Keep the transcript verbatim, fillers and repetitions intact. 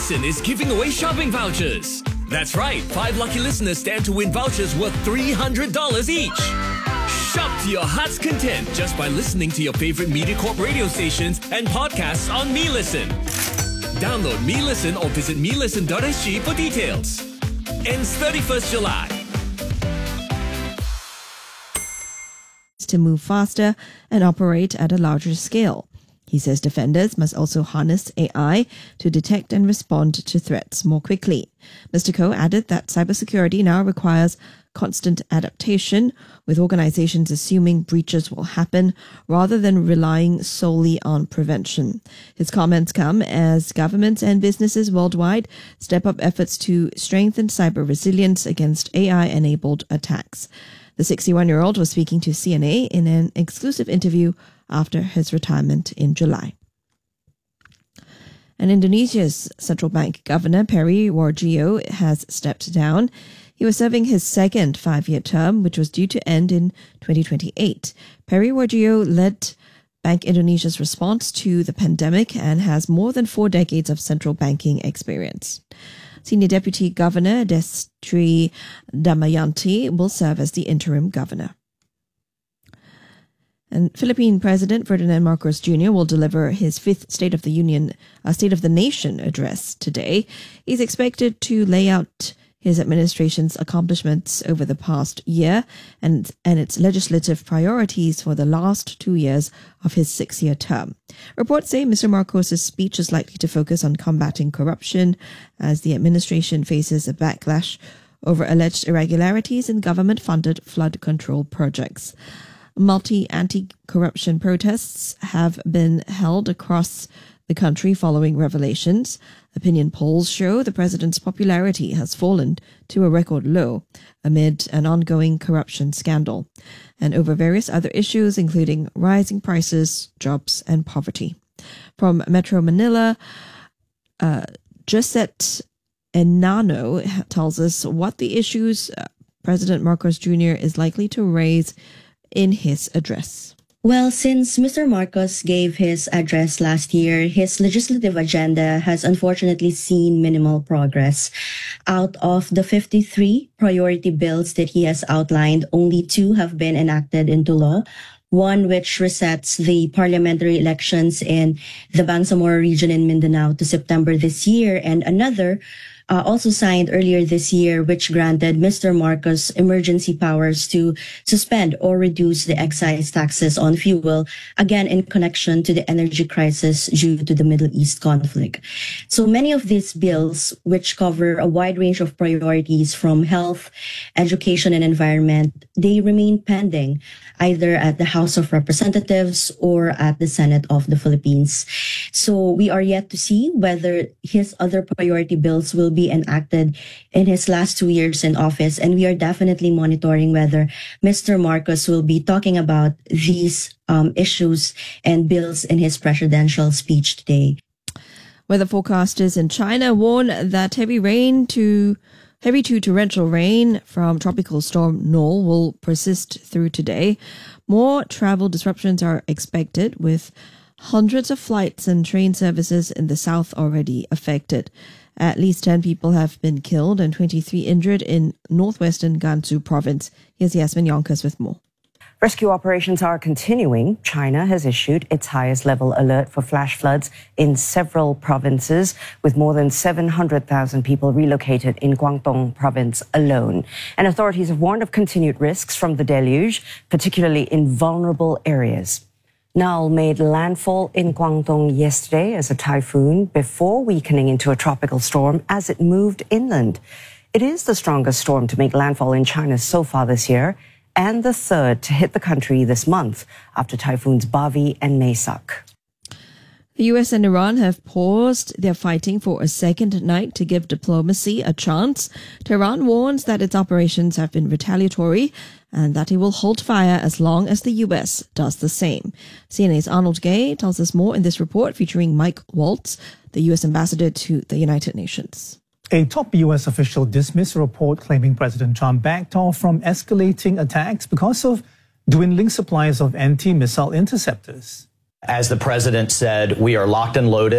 Listen is giving away shopping vouchers. That's right, five lucky listeners stand to win vouchers worth three hundred dollars each. Shop to your heart's content just by listening to your favorite MediaCorp radio stations and podcasts on MeListen. Download MeListen or visit me listen dot s g for details. Ends thirty-first July. To move faster and operate at a larger scale. He says defenders must also harness A I to detect and respond to threats more quickly. Mister Koh added that cybersecurity now requires constant adaptation, with organizations assuming breaches will happen rather than relying solely on prevention. His comments come as governments and businesses worldwide step up efforts to strengthen cyber resilience against A I-enabled attacks. The sixty-one-year-old was speaking to C N A in an exclusive interview after his retirement in July. And Indonesia's central bank governor, Peri Warjio, has stepped down. He was serving his second five-year term, which was due to end in twenty twenty-eight. Peri Warjio led Bank Indonesia's response to the pandemic and has more than four decades of central banking experience. Senior Deputy Governor Destri Damayanti will serve as the interim governor. And Philippine President Ferdinand Marcos Junior will deliver his fifth State of the Union, uh, State of the Nation address today. He's expected to lay out his administration's accomplishments over the past year and, and its legislative priorities for the last two years of his six-year term. Reports say Mister Marcos' speech is likely to focus on combating corruption as the administration faces a backlash over alleged irregularities in government-funded flood control projects. Multi-anti-corruption protests have been held across the country following revelations. Opinion polls show the president's popularity has fallen to a record low amid an ongoing corruption scandal and over various other issues, including rising prices, jobs, and poverty. From Metro Manila, uh, Josette Enano tells us what the issues uh, President Marcos Junior is likely to raise in his address. Well, since Mister Marcos gave his address last year, his legislative agenda has unfortunately seen minimal progress. Out of the fifty-three priority bills that he has outlined, only two have been enacted into law. One which resets the parliamentary elections in the Bangsamoro region in Mindanao to September this year, and another Uh, also signed earlier this year, which granted Mister Marcos emergency powers to suspend or reduce the excise taxes on fuel, again in connection to the energy crisis due to the Middle East conflict. So many of these bills, which cover a wide range of priorities from health, education, and environment, they remain pending either at the House of Representatives or at the Senate of the Philippines. So we are yet to see whether his other priority bills will be enacted in his last two years in office, and we are definitely monitoring whether Mister Marcos will be talking about these um, issues and bills in his presidential speech today. Weather forecasters in China warn that heavy rain to heavy to torrential rain from tropical storm Noel will persist through today. More travel disruptions are expected, with hundreds of flights and train services in the south already affected. At least ten people have been killed and twenty-three injured in northwestern Gansu province. Here's Yasmin Yonkers with more. Rescue operations are continuing. China has issued its highest level alert for flash floods in several provinces, with more than seven hundred thousand people relocated in Guangdong province alone. And authorities have warned of continued risks from the deluge, particularly in vulnerable areas. Noel made landfall in Guangdong yesterday as a typhoon before weakening into a tropical storm as it moved inland. It is the strongest storm to make landfall in China so far this year, and the third to hit the country this month after typhoons Bavi and Maysak. The U S and Iran have paused their fighting for a second night to give diplomacy a chance. Tehran warns that its operations have been retaliatory and that it will hold fire as long as the U S does the same. C N A's Arnold Gay tells us more in this report featuring Mike Waltz, the U S ambassador to the United Nations. A top U S official dismissed a report claiming President Trump backed off from escalating attacks because of dwindling supplies of anti-missile interceptors. As the president said, we are locked and loaded.